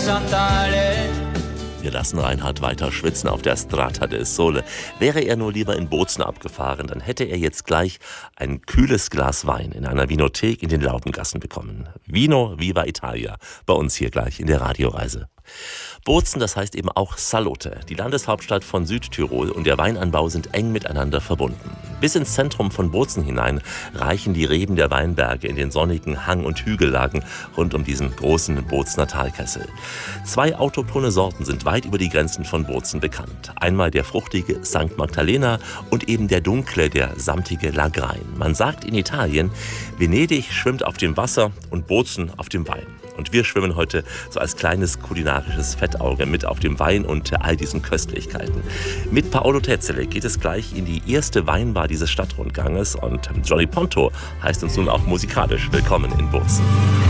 horizontale. Wir lassen Reinhard weiter schwitzen auf der Strada del Sole. Wäre er nur lieber in Bozen abgefahren, dann hätte er jetzt gleich ein kühles Glas Wein in einer Vinothek in den Laubengassen bekommen. Vino Viva Italia, bei uns hier gleich in der Radioreise. Bozen, das heißt eben auch Salote, die Landeshauptstadt von Südtirol, und der Weinanbau sind eng miteinander verbunden. Bis ins Zentrum von Bozen hinein reichen die Reben der Weinberge in den sonnigen Hang- und Hügellagen rund um diesen großen Bozener Talkessel. 2 autochthone Sorten sind weit über die Grenzen von Bozen bekannt. Einmal der fruchtige St. Magdalena und eben der dunkle, der samtige Lagrein. Man sagt in Italien, Venedig schwimmt auf dem Wasser und Bozen auf dem Wein. Und wir schwimmen heute so als kleines kulinarisches Fettauge mit auf dem Wein und all diesen Köstlichkeiten. Mit Paolo Tetzele geht es gleich in die erste Weinbar dieses Stadtrundganges und Johnny Ponto heißt uns nun auch musikalisch willkommen in Bozen.